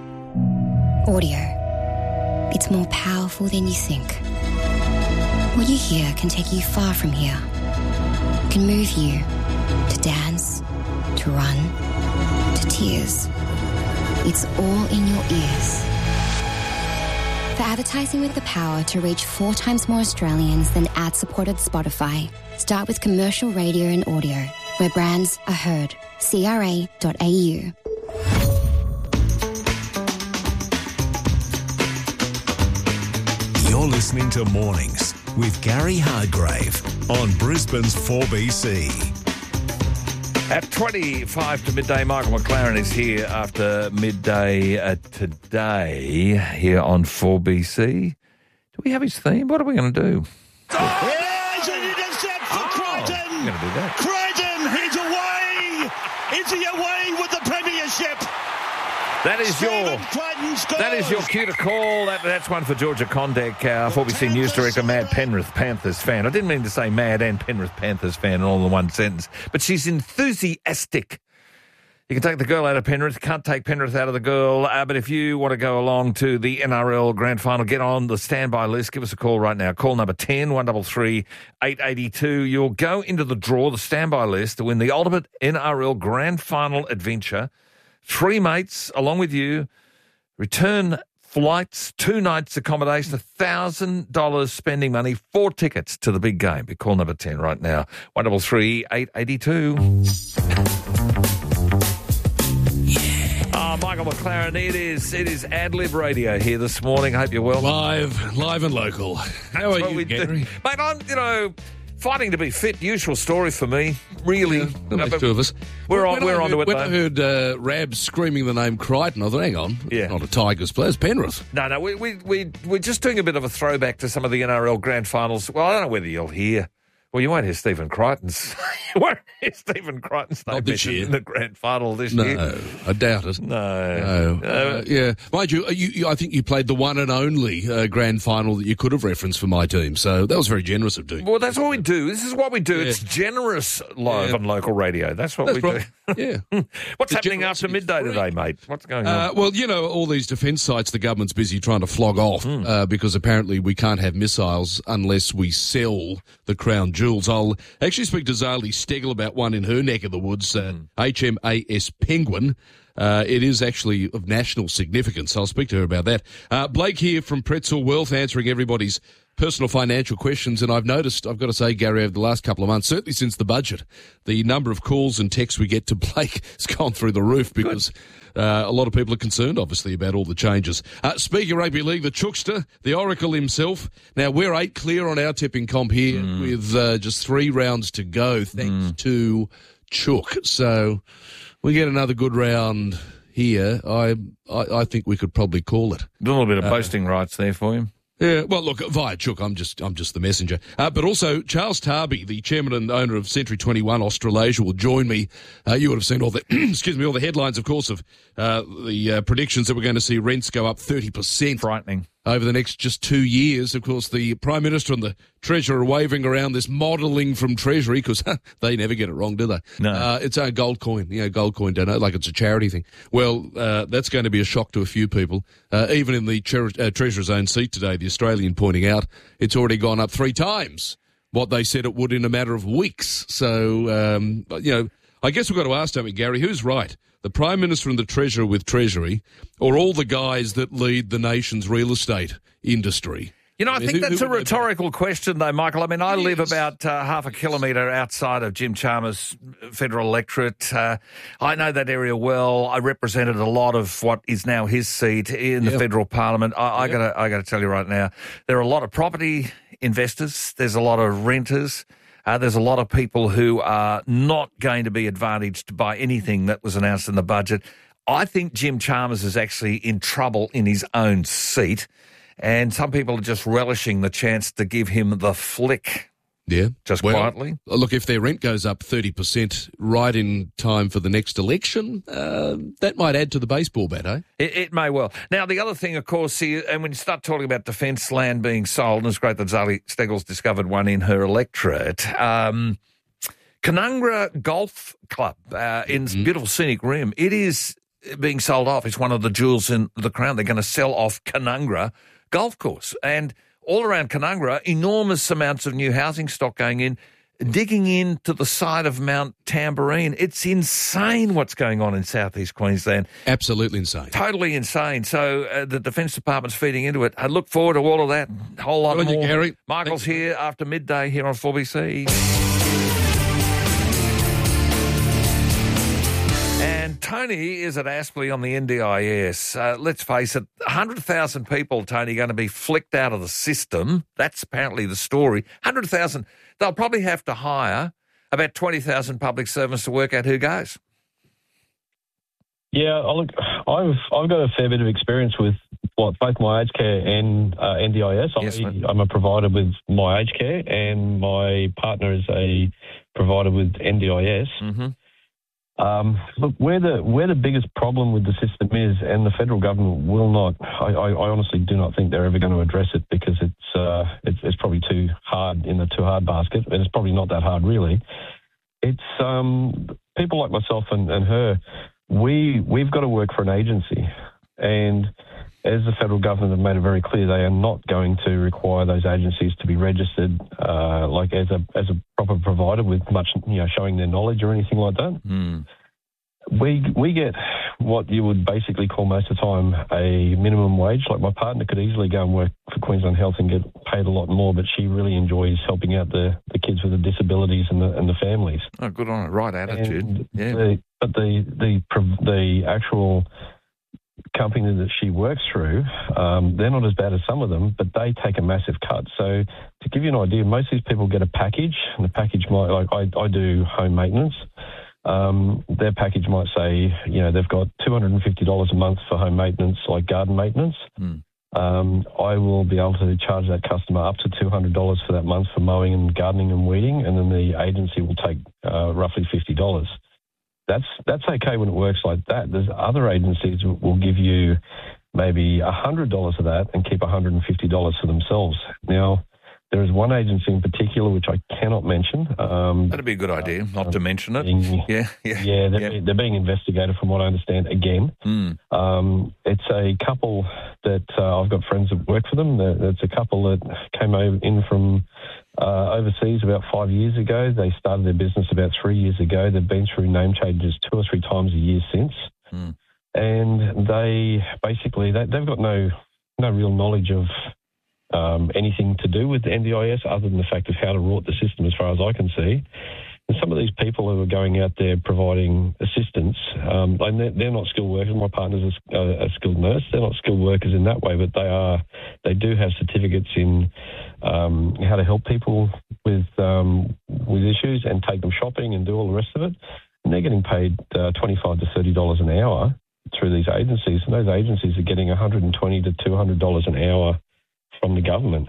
Audio. It's more powerful than you think. What you hear can take you far from here. It can move you to dance, to run, to tears. It's all in your ears. For advertising with the power to reach four times more Australians than ad-supported Spotify, start with commercial radio and audio, where brands are heard. c r a dot a u. You're listening to Mornings with Gary Hardgrave on Brisbane's four B C. At twenty-five to midday, Michael McLaren is here after midday uh, today here on four B C. Do we have his theme? What are we going to do? Oh, there's an intercept for Crichton. I'm going to do that. Crichton, he's away. Is he away with the premiership? That is your that is your cue to call. That, that's one for Georgia Condek, uh, four B C News Director, Mad Penrith Panthers fan. I didn't mean to say Mad and Penrith Panthers fan all in one sentence, but she's enthusiastic. You can take the girl out of Penrith, can't take Penrith out of the girl, uh, but if you want to go along to the N R L Grand Final, get on the standby list, give us a call right now. Call number ten, one three three, eight eight two. You'll go into the draw, the standby list, to win the ultimate N R L Grand Final adventure. Three mates along with you, return flights, two nights accommodation, one thousand dollars spending money, four tickets to the big game. Be call number ten right now, one three three, eight eight two. Oh, Michael McLaren, it is it is Ad-Lib Radio here this morning. Hope you're well. Live, live and local. How That's are you, Gary? Mate, I'm, you know... fighting to be fit, usual story for me, really. Yeah, that makes two of us. We're on, when we're I on to heard, it, When though. I heard uh, Rab screaming the name Crichton, I thought, hang on, Yeah. it's not a Tigers player, it's Penrith. No, no, we, we, we, we're just doing a bit of a throwback to some of the N R L grand finals. Well, I don't know whether you'll hear. Well, you won't hear Stephen Crichton's. you won't hear Stephen Crichton's name Not this mentioned year. in the grand final this No, year. I doubt it. No. No. Uh, yeah. Mind you, you, you, I think you played the one and only uh, grand final that you could have referenced for my team, so that was very generous of doing. Well, that's what we do. This is what we do. Yeah. It's generous live Yeah. on local radio. That's what That's we right. do. Yeah. What's The happening after generosity midday is today, mate? What's going on? Uh, well, you know, all these defence sites the government's busy trying to flog off Hmm. uh, because apparently we can't have missiles unless we sell the crown jewels. I'll actually speak to Zali Stegel about one in her neck of the woods, uh, Hmm. H M A S Penguin. Uh, it is actually of national significance. I'll speak to her about that. Uh, Blake here from Pretzel Wealth answering everybody's personal financial questions. And I've noticed, I've got to say, Gary, over the last couple of months, certainly since the budget, the number of calls and texts we get to Blake has gone through the roof because uh, a lot of people are concerned, obviously, about all the changes. Uh, speaking of rugby league, the Chookster, the Oracle himself. Now, we're eight clear on our tipping comp here Mm. with uh, just three rounds to go, thanks to Chook. So we get another good round here. I, I I think we could probably call it. A little bit of Uh, boasting rights there for him. Yeah, well, look, via Chook, I'm just I'm just the messenger. Uh, but also, Charles Tarby, the chairman and owner of Century twenty-one Australasia, will join me. Uh, you would have seen all the excuse me, all the headlines, of course, of uh, the uh, predictions that we're going to see rents go up thirty percent. Frightening. Over the next just two years. Of course, the Prime Minister and the Treasurer are waving around this modelling from Treasury because they never get it wrong, do they? No. Uh, it's a gold coin, you know, gold coin donut, like it's a charity thing. Well, uh, that's going to be a shock to a few people. Uh, even in the tre- uh, Treasurer's own seat today, the Australian pointing out it's already gone up three times what they said it would in a matter of weeks. So, um, you know, I guess we've got to ask, don't we, Gary, who's right? The Prime Minister and the Treasurer with Treasury, or all the guys that lead the nation's real estate industry? You know, I, I mean, think who- that's who a would they rhetorical question, though, Michael. I mean, I live about uh, half a kilometre outside of Jim Chalmers' federal electorate. Uh, I know that area well. I represented a lot of what is now his seat in the Yep. federal parliament. I, I Yep. gotta, I gotta tell you right now, there are a lot of property investors. There's a lot of renters. Uh, there's a lot of people who are not going to be advantaged by anything that was announced in the budget. I think Jim Chalmers is actually in trouble in his own seat, and some people are just relishing the chance to give him the flick. Yeah. Just Well, quietly. Look, if their rent goes up thirty percent right in time for the next election, uh, that might add to the baseball bat, eh? It, it may well. Now, the other thing, of course, here, and when you start talking about defence land being sold, and it's great that Zali Steggles discovered one in her electorate, um, Canungra Golf Club uh, in Mm-hmm. beautiful scenic rim, it is being sold off. It's one of the jewels in the crown. They're going to sell off Canungra Golf Course. And all around Canungra, enormous amounts of new housing stock going in, digging into the side of Mount Tambourine. It's insane what's going on in southeast Queensland. Absolutely insane. Totally insane. So uh, the Defence Department's feeding into it. I look forward to all of that, a whole lot Good on you, more. Gary. Michael's here after midday here on four B C. And Tony is at Aspley on the N D I S. Uh, let's face it, one hundred thousand people, Tony, going to be flicked out of the system. That's apparently the story. one hundred thousand. They'll probably have to hire about twenty thousand public servants to work out who goes. Yeah, I look, I've I've got a fair bit of experience with what both my aged care and uh, N D I S. Yes, I, mate. I'm a provider with my aged care, and my partner is a provider with N D I S. Mm-hmm. Um, look, where the where the biggest problem with the system is, and the federal government will not. I, I, I honestly do not think they're ever going to address it because it's uh, it's, it's probably too hard in the too hard basket, and it's probably not that hard really. It's um, people like myself and, and her. We we've got to work for an agency, and as the federal government have made it very clear, they are not going to require those agencies to be registered, uh, like as a as a proper provider with much, you know, showing their knowledge or anything like that. Mm. We we get what you would basically call most of the time a minimum wage. Like my partner could easily go and work for Queensland Health and get paid a lot more, but she really enjoys helping out the, the kids with the disabilities and the and the families. Oh, good on it. Right attitude. And yeah. the, but the the prov- the actual company that she works through, um, they're not as bad as some of them, but they take a massive cut. So to give you an idea, most of these people get a package, and the package might, like I, I do home maintenance. Um, their package might say, you know, they've got two hundred fifty dollars a month for home maintenance, like garden maintenance. Mm. Um, I will be able to charge that customer up to two hundred dollars for that month for mowing and gardening and weeding, and then the agency will take uh, roughly fifty dollars. That's that's okay when it works like that. There's other agencies that will give you maybe one hundred dollars of that and keep one hundred fifty dollars for themselves. Now, there is one agency in particular which I cannot mention. Um, That'd be a good idea, not uh, to mention it. Being, yeah, yeah, yeah, they're, yeah. they're being investigated from what I understand again. Mm. Um, it's a couple that uh, I've got friends that work for them. It's a couple that came over, in from uh, overseas about five years ago. They started their business about three years ago. They've been through name changes two or three times a year since. Mm. And they basically, they, they've got no no real knowledge of Um, anything to do with the N D I S other than the fact of how to rort the system as far as I can see. And some of these people who are going out there providing assistance, um, and they're, they're not skilled workers. My partner's a, a skilled nurse. They're not skilled workers in that way, but they are. They do have certificates in um, how to help people with um, with issues and take them shopping and do all the rest of it. And they're getting paid uh, twenty-five to thirty dollars an hour through these agencies, and those agencies are getting one hundred twenty to two hundred dollars an hour from the government.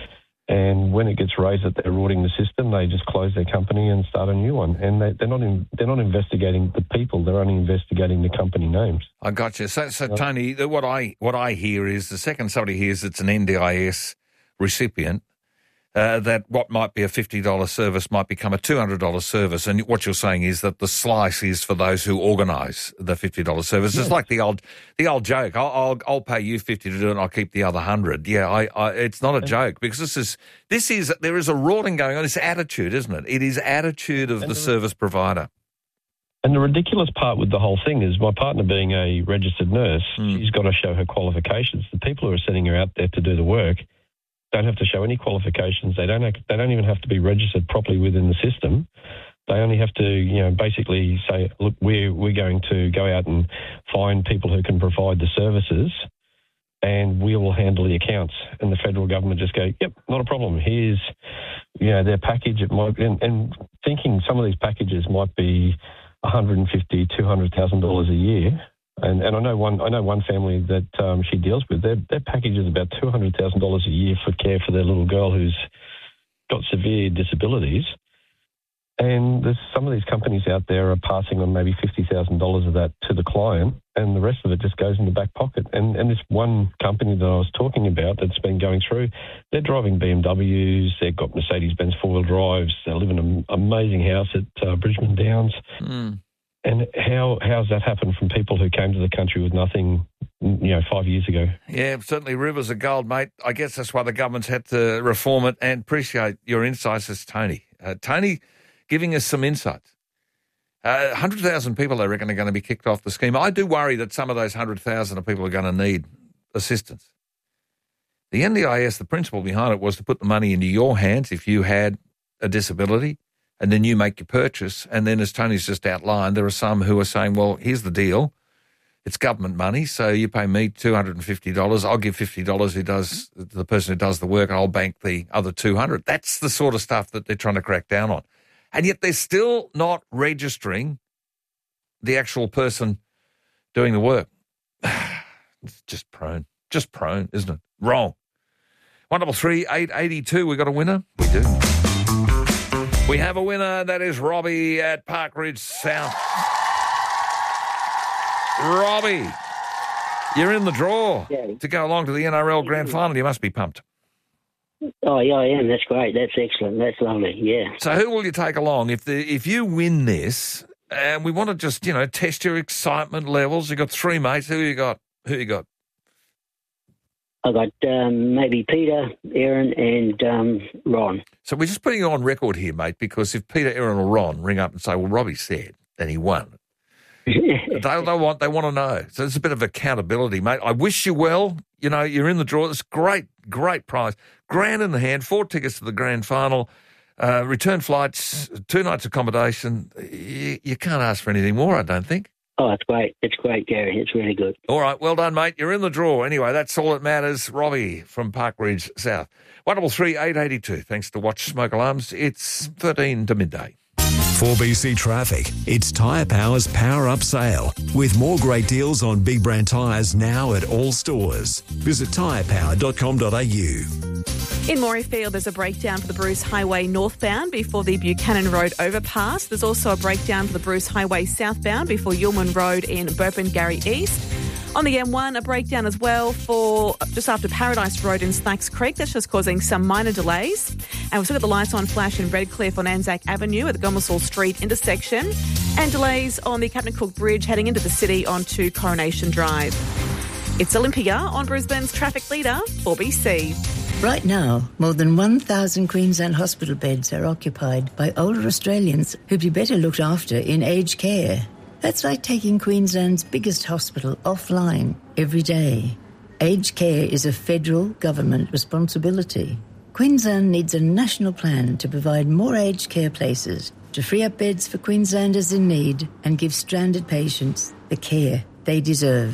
And when it gets raised that they're rorting the system, they just close their company and start a new one. And they, they're not in, they're not investigating the people; they're only investigating the company names. I got you. So, so Tony, what I what I hear is the second somebody hears it's an N D I S recipient, uh, that what might be a fifty dollars service might become a two hundred dollars service. And what you're saying is that the slice is for those who organise the fifty dollars service. It's like the old the old joke. I'll, I'll I'll pay you fifty to do it and I'll keep the other one hundred. Yeah, I, I it's not a joke because this is this is there is a rorting going on. It's attitude, isn't it? It is attitude of the service provider. And the ridiculous part with the whole thing is my partner being a registered nurse, mm. she's got to show her qualifications. The people who are sending her out there to do the work don't have to show any qualifications. They don't. Have, they don't even have to be registered properly within the system. They only have to, you know, basically say, look, we're we're going to go out and find people who can provide the services, and we will handle the accounts. And the federal government just go, yep, not a problem. Here's, you know, their package. It might, and, and thinking some of these packages might be one hundred fifty thousand dollars, two hundred thousand dollars a year. And, and I know one. I know one family that um, she deals with. Their their package is about two hundred thousand dollars a year for care for their little girl who's got severe disabilities. And there's some of these companies out there are passing on maybe fifty thousand dollars of that to the client, and the rest of it just goes in the back pocket. And and this one company that I was talking about that's been going through, they're driving B M Ws, they've got Mercedes-Benz four-wheel drives, they live in an amazing house at uh, Bridgman Downs. Mm. And how how's that happened from people who came to the country with nothing, you know, five years ago? Yeah, certainly rivers of gold, mate. I guess that's why the government's had to reform it, and appreciate your insights as Tony. Uh, Tony giving us some insights. Uh, one hundred thousand people, I reckon, are going to be kicked off the scheme. I do worry that some of those one hundred thousand of people are going to need assistance. The N D I S, the principle behind it was to put the money into your hands if you had a disability, and then you make your purchase. And then, as Tony's just outlined, there are some who are saying, well, here's the deal. It's government money, so you pay me two hundred fifty dollars. I'll give fifty dollars who does, the person who does the work, and I'll bank the other two hundred dollars. That's the sort of stuff that they're trying to crack down on. And yet they're still not registering the actual person doing the work. It's just prone. Just prone, isn't it? Wrong. one double three eight eighty two. We got a winner? We do. We have a winner. That is Robbie at Park Ridge South. Robbie, you're in the draw yeah. to go along to the N R L Grand Final. You must be pumped. Oh, yeah, I am. That's great. That's excellent. That's lovely, yeah. So who will you take along? If the if you win this, and we want to just, you know, test your excitement levels, you've got three mates. Who you got? Who you got? I got um, maybe Peter, Aaron, and um, Ron. So we're just putting you on record here, mate, because if Peter, Aaron, or Ron ring up and say, "Well, Robbie said," and he won, they, they want they want to know. So it's a bit of accountability, mate. I wish you well. You know, you're in the draw. It's great, great prize, grand in the hand. Four tickets to the grand final, uh, return flights, two nights accommodation. You, you can't ask for anything more, I don't think. Oh, it's great. It's great, Gary. It's really good. All right, well done, mate. You're in the draw. Anyway, that's all that matters. Robbie from Park Ridge South. one double three eight eight two. Thanks to Watch Smoke Alarms. It's thirteen to midday. four B C Traffic. It's Tyre Power's Power Up Sale, with more great deals on big brand tyres now at all stores. Visit tyre power dot com dot a u. In Morayfield, there's a breakdown for the Bruce Highway northbound before the Buchanan Road overpass. There's also a breakdown for the Bruce Highway southbound before Yulman Road in Burpengary East. On the M one, a breakdown as well for just after Paradise Road in Slacks Creek. That's just causing some minor delays. And we've still got the lights on flash in Redcliffe on Anzac Avenue at the Gomersall Street intersection. And delays on the Captain Cook Bridge heading into the city onto Coronation Drive. It's Olympia on Brisbane's traffic leader, four B C. Right now, more than one thousand Queensland hospital beds are occupied by older Australians who'd be better looked after in aged care. That's like taking Queensland's biggest hospital offline every day. Aged care is a federal government responsibility. Queensland needs a national plan to provide more aged care places, to free up beds for Queenslanders in need and give stranded patients the care they deserve.